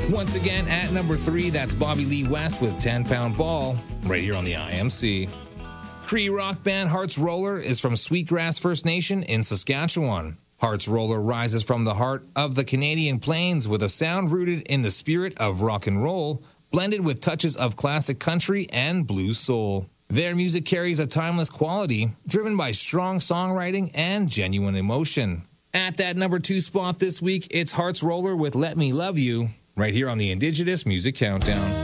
Once again, at number 3, that's Bobby Lee West with 10-Pound Ball, right here on the IMC. Cree rock band Hearts Roller is from Sweetgrass First Nation in Saskatchewan. Hearts Roller rises from the heart of the Canadian Plains with a sound rooted in the spirit of rock and roll, blended with touches of classic country and blues soul. Their music carries a timeless quality, driven by strong songwriting and genuine emotion. At that number 2 spot this week, it's Hearts Roller with Let Me Love You, right here on the Indigenous Music Countdown.